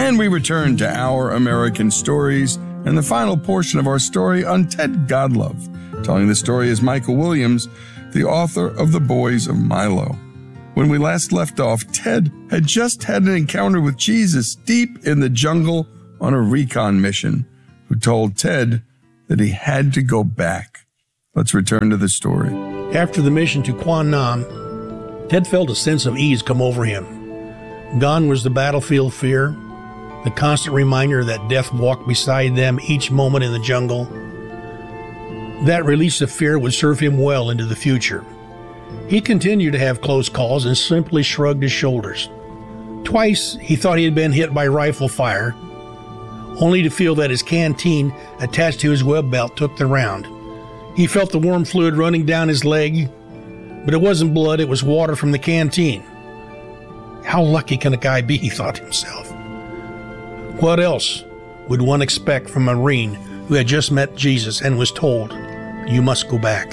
And we return to Our American Stories and the final portion of our story on Ted Godlove. Telling the story is Michael Williams, the author of The Boys of Milo. When we last left off, Ted had just had an encounter with Jesus deep in the jungle on a recon mission, who told Ted that he had to go back. Let's return to the story. After the mission to Quan Nam, Ted felt a sense of ease come over him. Gone was the battlefield fear, the constant reminder that death walked beside them each moment in the jungle. That release of fear would serve him well into the future. He continued to have close calls and simply shrugged his shoulders. Twice he thought he had been hit by rifle fire, only to feel that his canteen attached to his web belt took the round. He felt the warm fluid running down his leg, but it wasn't blood, it was water from the canteen. How lucky can a guy be, he thought to himself. What else would one expect from a Marine who had just met Jesus and was told, "You must go back"?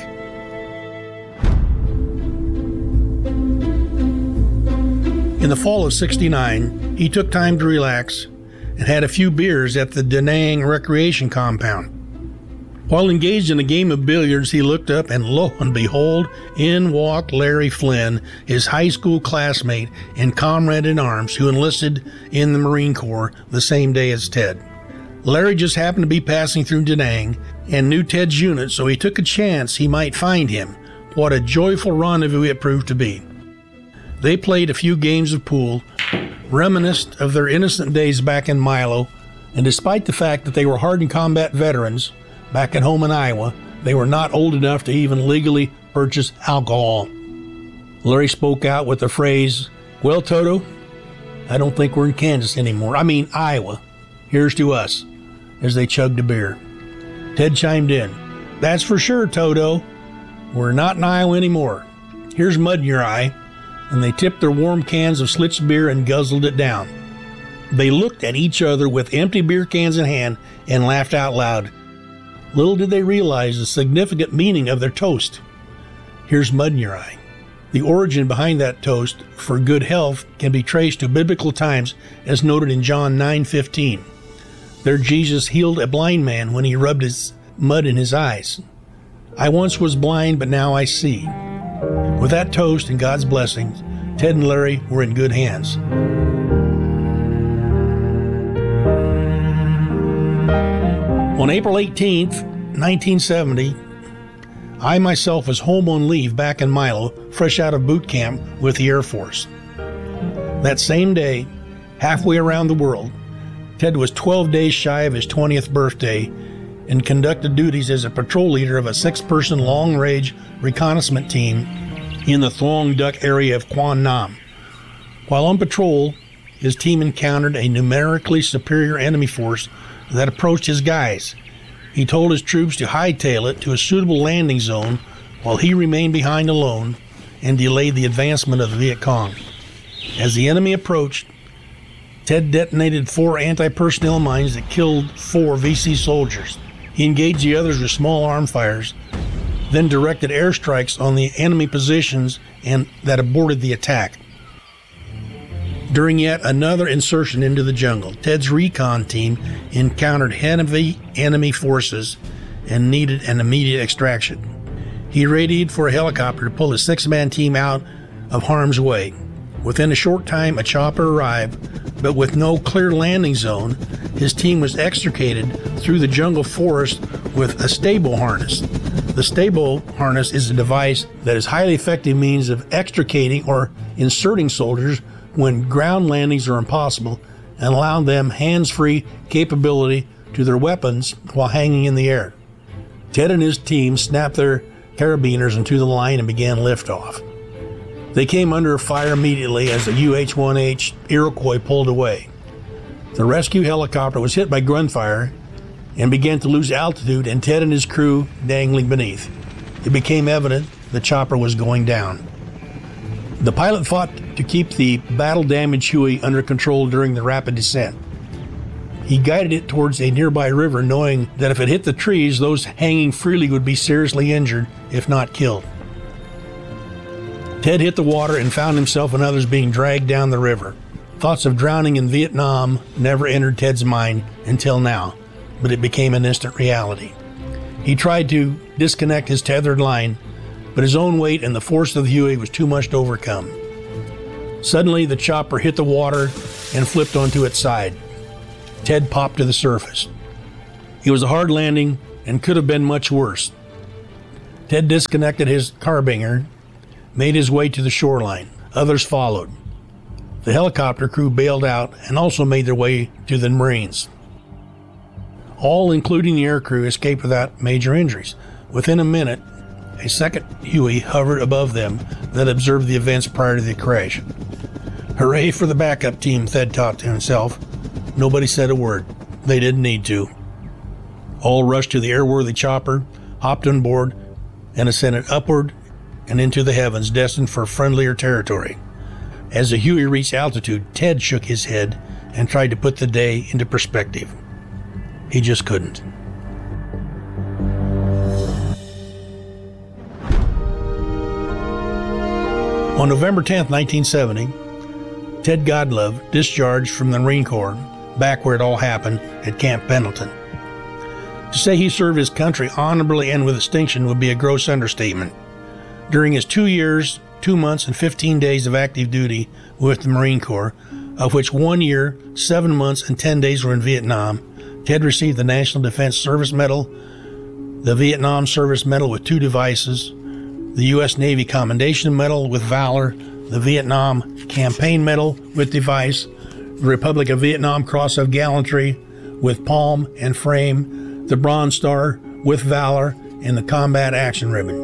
In the fall of '69, he took time to relax and had a few beers at the Da Nang Recreation Compound. While engaged in a game of billiards, he looked up and lo and behold, in walked Larry Flynn, his high school classmate and comrade in arms who enlisted in the Marine Corps the same day as Ted. Larry just happened to be passing through Da Nang and knew Ted's unit, so he took a chance he might find him. What a joyful rendezvous it proved to be. They played a few games of pool, reminisced of their innocent days back in Milo, and despite the fact that they were hardened combat veterans back at home in Iowa, they were not old enough to even legally purchase alcohol. Larry spoke out with the phrase, "Well, Toto, I don't think we're in Kansas anymore. I mean Iowa. Here's to us," as they chugged a beer. Ted chimed in, "That's for sure, Toto. We're not in Iowa anymore. Here's mud in your eye." And they tipped their warm cans of Schlitz beer and guzzled it down. They looked at each other with empty beer cans in hand and laughed out loud. Little did they realize the significant meaning of their toast. Here's mud in your eye. The origin behind that toast for good health can be traced to biblical times as noted in John 9:15. There Jesus healed a blind man when he rubbed his mud in his eyes. "I once was blind, but now I see." With that toast and God's blessings, Ted and Larry were in good hands. On April 18th, 1970, I myself was home on leave back in Milo, fresh out of boot camp with the Air Force. That same day, halfway around the world, Ted was 12 days shy of his 20th birthday and conducted duties as a patrol leader of a 6-person long-range reconnaissance team in the Thuong Duc area of Quan Nam. While on patrol, his team encountered a numerically superior enemy force that approached his guys. He told his troops to hightail it to a suitable landing zone while he remained behind alone and delayed the advancement of the Viet Cong. As the enemy approached, Ted detonated 4 anti-personnel mines that killed 4 VC soldiers. He engaged the others with small arm fires, then directed airstrikes on the enemy positions and that aborted the attack. During yet another insertion into the jungle, Ted's recon team encountered heavy enemy forces and needed an immediate extraction. He radioed for a helicopter to pull his 6-man team out of harm's way. Within a short time, a chopper arrived, but with no clear landing zone, his team was extricated through the jungle forest with a stable harness. The stable harness is a device that is a highly effective means of extricating or inserting soldiers when ground landings are impossible and allowing them hands-free capability to their weapons while hanging in the air. Ted and his team snapped their carabiners into the line and began liftoff. They came under fire immediately as the UH-1H Iroquois pulled away. The rescue helicopter was hit by gunfire and began to lose altitude, and Ted and his crew dangling beneath. It became evident the chopper was going down. The pilot fought to keep the battle-damaged Huey under control during the rapid descent. He guided it towards a nearby river, knowing that if it hit the trees, those hanging freely would be seriously injured, if not killed. Ted hit the water and found himself and others being dragged down the river. Thoughts of drowning in Vietnam never entered Ted's mind until now, but it became an instant reality. He tried to disconnect his tethered line, but his own weight and the force of the Huey was too much to overcome. Suddenly, the chopper hit the water and flipped onto its side. Ted popped to the surface. It was a hard landing and could have been much worse. Ted disconnected his carbinger, made his way to the shoreline. Others followed. The helicopter crew bailed out and also made their way to the Marines. All, including the aircrew, escaped without major injuries. Within a minute, a second Huey hovered above them that observed the events prior to the crash. Hooray for the backup team, Ted thought to himself. Nobody said a word. They didn't need to. All rushed to the airworthy chopper, hopped on board, and ascended upward and into the heavens, destined for friendlier territory. As the Huey reached altitude, Ted shook his head and tried to put the day into perspective. He just couldn't. On November 10, 1970, Ted Godlove discharged from the Marine Corps, back where it all happened, at Camp Pendleton. To say he served his country honorably and with distinction would be a gross understatement. During his 2 years, 2 months, and 15 days of active duty with the Marine Corps, of which 1 year, 7 months, and 10 days were in Vietnam, Ted received the National Defense Service Medal, the Vietnam Service Medal with 2 devices, the U.S. Navy Commendation Medal with Valor, the Vietnam Campaign Medal with device, the Republic of Vietnam Cross of Gallantry with palm and frame, the Bronze Star with Valor, and the Combat Action Ribbon.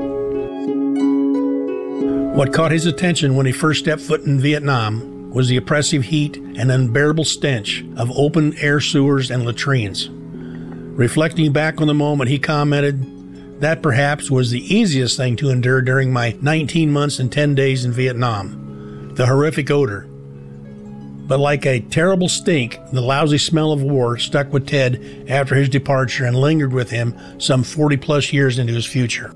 What caught his attention when he first stepped foot in Vietnam was the oppressive heat and unbearable stench of open-air sewers and latrines. Reflecting back on the moment, he commented, "That perhaps was the easiest thing to endure during my 19 months and 10 days in Vietnam. The horrific odor. But like a terrible stink, the lousy smell of war stuck with Ted after his departure and lingered with him some 40-plus years into his future."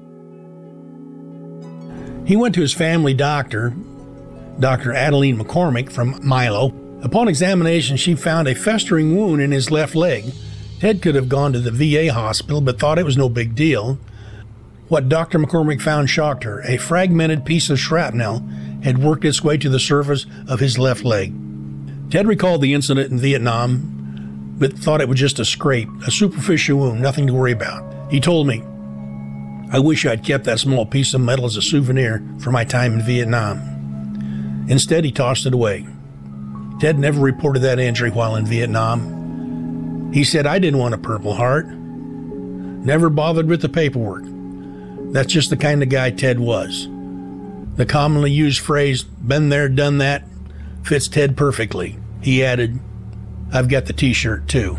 He went to his family doctor, Dr. Adeline McCormick from Milo. Upon examination, she found a festering wound in his left leg. Ted could have gone to the VA hospital, but thought it was no big deal. What Dr. McCormick found shocked her. A fragmented piece of shrapnel had worked its way to the surface of his left leg. Ted recalled the incident in Vietnam, but thought it was just a scrape, a superficial wound, nothing to worry about. He told me, "I wish I'd kept that small piece of metal as a souvenir for my time in Vietnam." Instead, he tossed it away. Ted never reported that injury while in Vietnam. He said, "I didn't want a Purple Heart." Never bothered with the paperwork. That's just the kind of guy Ted was. The commonly used phrase, "been there, done that," fits Ted perfectly. He added, "I've got the t-shirt too."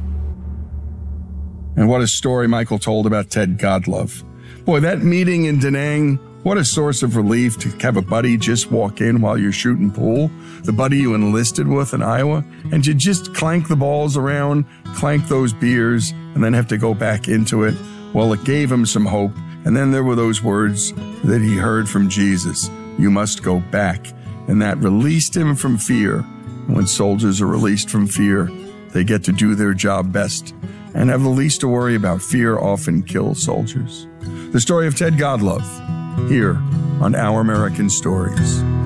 And what a story Michael told about Ted Godlove. Boy, that meeting in Da Nang, what a source of relief to have a buddy just walk in while you're shooting pool, the buddy you enlisted with in Iowa, and to just clank the balls around, clank those beers, and then have to go back into it. Well, it gave him some hope. And then there were those words that he heard from Jesus, "You must go back." And that released him from fear. And when soldiers are released from fear, they get to do their job best and have the least to worry about. Fear often kills soldiers. The story of Ted Godlove, here on Our American Stories.